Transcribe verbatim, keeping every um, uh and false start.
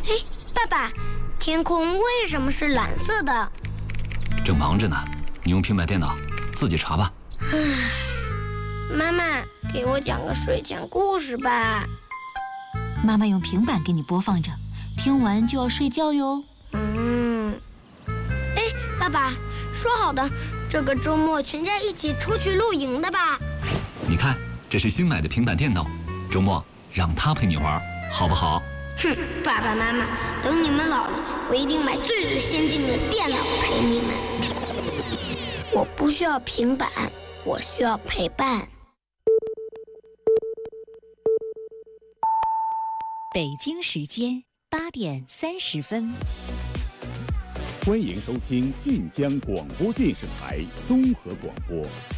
哎，爸爸，天空为什么是蓝色的？ 正忙着呢，你用平板电脑自己查吧。 妈妈，给我讲个睡前故事吧。 妈妈用平板给你播放着，听完就要睡觉哟。 嗯。哎，爸爸，说好的这个周末全家一起出去露营的吧？ 你看，这是新买的平板电脑，周末让他陪你玩，好不好？ 哼，爸爸妈妈，等你们老了，我一定买最最先进的电脑陪你们。我不需要平板，我需要陪伴。 北京时间八点三十分， 欢迎收听晋江广播电视台综合广播。